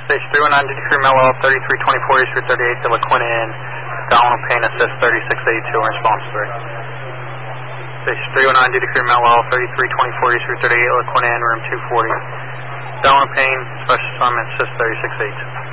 Stage 319, duty free Mellow, 3324 East Route 38 to La Quinta Inn. Donald Payne assist 3682 in response 3. Stage 319, duty free Mellow, 3324 East Route 38 La Quinta Inn, room 240. Donald Payne, special assignment assist 3682.